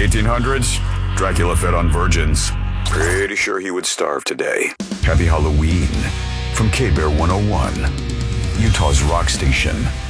1800s, Dracula fed on virgins. Pretty sure he would starve today. Happy Halloween from K-Bear 101, Utah's rock station.